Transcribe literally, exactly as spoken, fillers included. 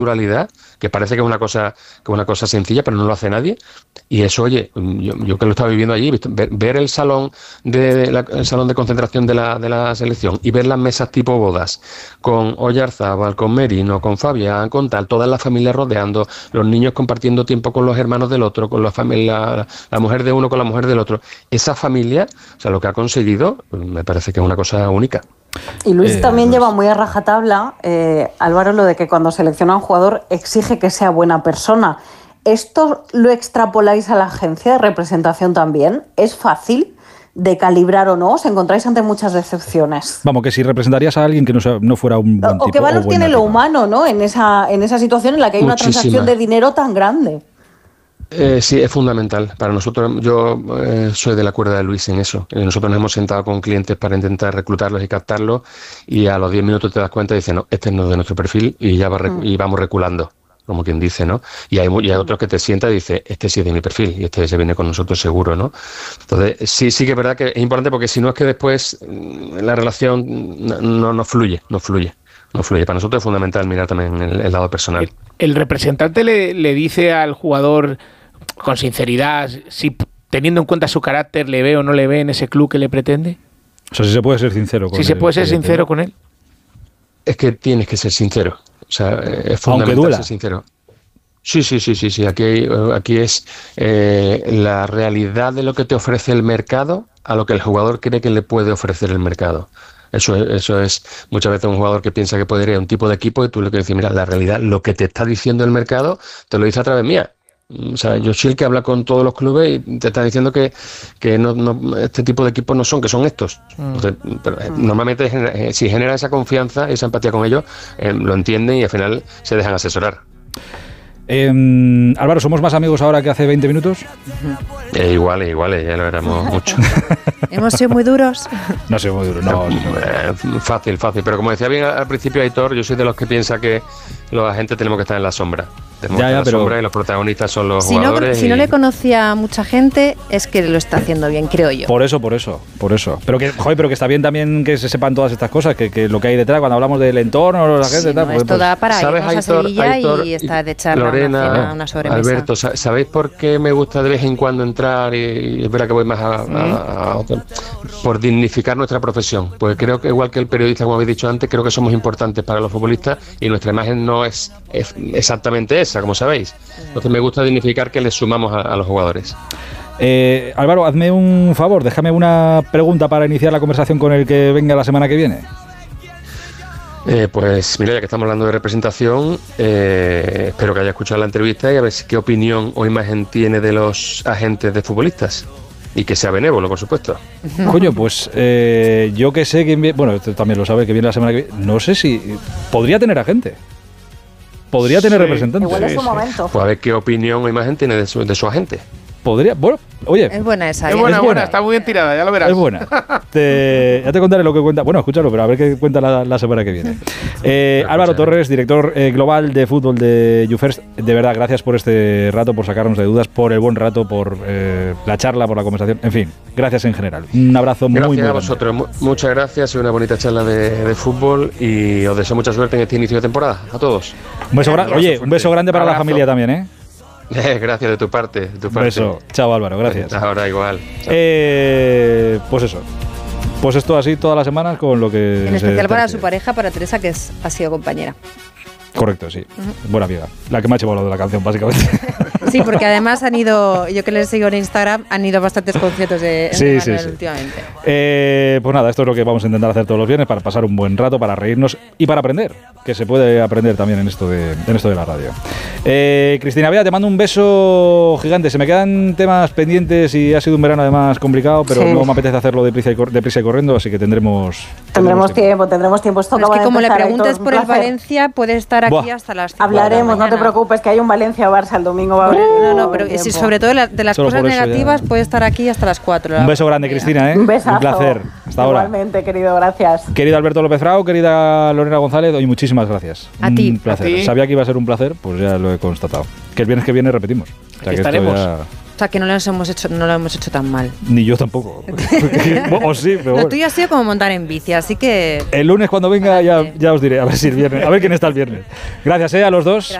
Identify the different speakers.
Speaker 1: naturalidad, que parece que es una cosa que es una cosa sencilla, pero no lo hace nadie. Y eso, oye, yo, yo que lo estaba viviendo allí, visto, ver, ver el salón de, de la, el salón de concentración de la, de la selección y ver las mesas tipo bodas, con Oyarzábal, con Merino, con Fabián, con tal, toda la familia rodeando, los niños compartiendo tiempo con los hermanos del otro, con la familia, la, la mujer de uno con la mujer del otro. Esa familia, o sea, lo que ha conseguido, me parece que es una cosa única.
Speaker 2: Y Luis
Speaker 3: Eh,
Speaker 2: también
Speaker 3: Luis.
Speaker 2: lleva muy a rajatabla, eh, Álvaro, lo de que cuando selecciona a un jugador exige que sea buena persona. ¿Esto lo extrapoláis a la agencia de representación también? ¿Es fácil de calibrar o no? ¿Os encontráis ante muchas decepciones?
Speaker 3: Vamos, que si representarías a alguien que no, sea, no fuera un buen tipo.
Speaker 2: ¿O qué valor
Speaker 3: o
Speaker 2: tiene
Speaker 3: buena
Speaker 2: lo
Speaker 3: tipa.
Speaker 2: humano, ¿no? En esa, en esa situación en la que hay
Speaker 1: Muchísima.
Speaker 2: una transacción de dinero tan grande.
Speaker 1: Eh, sí, es fundamental. Para nosotros, yo eh, soy de la cuerda de Luis en eso. Eh, nosotros nos hemos sentado con clientes para intentar reclutarlos y captarlos y a los diez minutos te das cuenta y dices, no, este no es de nuestro perfil y ya va recu- y vamos reculando, como quien dice, ¿no? Y hay, mu- y hay otros que te sientan y dices, este sí es de mi perfil y este se viene con nosotros seguro, ¿no? Entonces, sí, sí que es verdad que es importante porque si no es que después mm, la relación no, no, no fluye, no fluye. No fluye. Para nosotros es fundamental mirar también el, el lado personal.
Speaker 4: El, el representante le, le dice al jugador con sinceridad si teniendo en cuenta su carácter le ve o no le ve en ese club que le pretende.
Speaker 3: O sea, si se puede ser sincero con
Speaker 4: Si se
Speaker 3: el
Speaker 4: puede ser
Speaker 3: cliente,
Speaker 4: sincero
Speaker 3: ¿no?
Speaker 4: con él.
Speaker 1: Es que tienes que ser sincero. O sea, es fundamental
Speaker 3: Aunque duela.
Speaker 1: ser sincero. Sí, sí, sí, sí, sí. Aquí, aquí es eh, la realidad de lo que te ofrece el mercado a lo que el jugador cree que le puede ofrecer el mercado. Eso es, eso es muchas veces un jugador que piensa que puede ir a un tipo de equipo y tú le quieres decir, mira, la realidad, lo que te está diciendo el mercado, te lo dice a través mía. O sea, yo soy el que habla con todos los clubes y te está diciendo que, que no, no, este tipo de equipos no son, que son estos. Entonces, pero, eh, normalmente eh, si genera esa confianza, esa empatía con ellos, eh, lo entienden y al final se dejan asesorar.
Speaker 3: Eh, Álvaro, ¿somos más amigos ahora que hace veinte minutos?
Speaker 1: Eh, iguales, iguales, ya lo éramos mucho.
Speaker 5: Hemos sido muy duros.
Speaker 3: No sé, muy duro, no. no.
Speaker 1: Eh, fácil, fácil. Pero como decía bien al principio Aitor, yo soy de los que piensa que los agentes tenemos que estar en la sombra. Tenemos
Speaker 3: Ya,
Speaker 1: que estar
Speaker 3: ya,
Speaker 1: en la
Speaker 3: pero-
Speaker 1: sombra y los protagonistas son los
Speaker 5: Si no,
Speaker 1: jugadores.
Speaker 5: si no
Speaker 1: y-
Speaker 5: le conocía a mucha gente, es que lo está haciendo bien, creo yo.
Speaker 3: Por eso, por eso, por eso. Pero que, joder, pero que está bien también que se sepan todas estas cosas, que, que lo que hay detrás cuando hablamos del entorno, la gente,
Speaker 5: Sí,
Speaker 3: tal,
Speaker 5: no,
Speaker 3: pues,
Speaker 5: esto da para
Speaker 1: ¿Sabes,
Speaker 5: irnos a
Speaker 1: Aitor,
Speaker 5: Sevilla
Speaker 1: Aitor
Speaker 5: y estar de charla,
Speaker 1: Lorena,
Speaker 5: una cena, una sobremesa.
Speaker 1: Alberto, sa- ¿sabéis por qué me gusta de vez en cuando entrar? Y es verdad que voy más a, a- a otro- por dignificar nuestra profesión. Pues creo que igual que el periodista, como habéis dicho antes, creo que somos importantes para los futbolistas y nuestra imagen no es, es exactamente esa, como sabéis. Entonces me gusta dignificar que les sumamos a, a los jugadores.
Speaker 3: Eh, Álvaro, hazme un favor, déjame una pregunta para iniciar la conversación con el que venga la semana que viene.
Speaker 1: Eh, pues mira, ya que estamos hablando de representación, eh, espero que haya escuchado la entrevista y a ver si- qué opinión o imagen tiene de los agentes de futbolistas. Y que sea benévolo, por supuesto.
Speaker 3: Coño, pues eh, yo que sé quién viene, bueno, este también lo sabe, que viene la semana que viene, no sé si podría tener agente. Podría tener
Speaker 4: Sí,
Speaker 3: representante.
Speaker 2: Igual es
Speaker 4: Sí,
Speaker 2: su
Speaker 4: sí.
Speaker 2: momento.
Speaker 1: Pues a ver qué opinión o imagen tiene de su, de su agente.
Speaker 3: Podría, bueno, oye,
Speaker 5: Es buena esa.
Speaker 4: Es
Speaker 5: ¿eh?
Speaker 4: buena,
Speaker 3: Es
Speaker 4: buena,
Speaker 3: buena.
Speaker 4: está muy bien tirada, ya lo verás.
Speaker 3: es buena. Te- ya te contaré lo que cuenta. Bueno, escúchalo, pero a ver qué cuenta la, la semana que viene. Eh, Álvaro Torres, director eh, global de fútbol de YouFirst. De verdad, gracias por este rato, por sacarnos de dudas, por el buen rato, por eh, la charla, por la conversación. En fin, gracias en general. Un abrazo muy, muy
Speaker 1: Gracias a
Speaker 3: grande.
Speaker 1: vosotros, Mu- muchas gracias y una bonita charla de, de fútbol y os deseo mucha suerte en este inicio de temporada, a todos.
Speaker 3: Un beso gra- Oye, un beso grande para la
Speaker 4: Abrazo.
Speaker 3: familia también, ¿eh?
Speaker 1: Gracias de tu parte, de tu
Speaker 3: Un
Speaker 1: parte.
Speaker 3: beso. Chao, Álvaro, gracias.
Speaker 1: Ahora igual. Chao.
Speaker 3: Eh, pues eso. Pues esto así todas las semanas con lo que...
Speaker 5: En
Speaker 3: se
Speaker 5: especial para
Speaker 3: tercie.
Speaker 5: su pareja, para Teresa, que es, ha sido compañera.
Speaker 3: Correcto, sí. Buena amiga. La que me ha hecho lo de la canción, básicamente.
Speaker 5: Sí, porque además han ido, yo que les sigo en Instagram, han ido a bastantes conciertos de, de
Speaker 3: Sí,
Speaker 5: Manuel
Speaker 3: sí, sí.
Speaker 5: últimamente.
Speaker 3: Eh, pues nada, esto es lo que vamos a intentar hacer todos los viernes para pasar un buen rato, para reírnos y para aprender, que se puede aprender también en esto de, en esto de la radio. Eh, Cristina Bea, te mando un beso gigante. Se me quedan temas pendientes y ha sido un verano además complicado, pero
Speaker 2: Sí.
Speaker 3: no me apetece hacerlo deprisa y, cor- deprisa y corriendo, así que tendremos...
Speaker 2: Tendremos tiempo, tendremos tiempo. Esto
Speaker 5: Pero es
Speaker 2: acaba
Speaker 5: que
Speaker 2: de
Speaker 5: como le
Speaker 2: empezar,
Speaker 5: preguntes
Speaker 2: Aitor, un
Speaker 5: por el
Speaker 2: placer.
Speaker 5: Valencia, puede estar aquí
Speaker 3: Buah.
Speaker 5: hasta las cinco
Speaker 2: Hablaremos,
Speaker 5: de la
Speaker 2: no te
Speaker 5: mañana.
Speaker 2: preocupes, que hay un Valencia-Barça el domingo. Va a haber
Speaker 5: No, no, pero
Speaker 2: tiempo.
Speaker 5: si sobre todo de, la- de las
Speaker 3: Solo
Speaker 5: cosas
Speaker 3: por eso ya-
Speaker 5: negativas puede estar aquí hasta las cuatro.
Speaker 3: Un beso grande, Cristina, ¿eh?
Speaker 2: Un besazo.
Speaker 3: Un placer. Hasta ahora.
Speaker 2: Igualmente, querido, gracias.
Speaker 3: Querido Alberto López Frao, querida Lorena González, hoy muchísimas gracias.
Speaker 5: A ti.
Speaker 3: Un placer.
Speaker 4: A ti.
Speaker 3: Sabía que iba a ser un placer, pues ya lo he constatado. Que el viernes que viene repetimos. O sea
Speaker 4: Aquí
Speaker 3: que esto
Speaker 4: estaremos.
Speaker 3: ya-
Speaker 5: sea, que no lo hemos hecho, no lo hemos hecho tan mal.
Speaker 3: Ni yo tampoco. O sí, pero bueno.
Speaker 5: Lo tuyo ha sido como montar en bici, así que...
Speaker 3: El lunes cuando venga ya, ya os diré, a ver si el viernes, a ver quién está el viernes. Gracias, eh, a los dos. Gracias.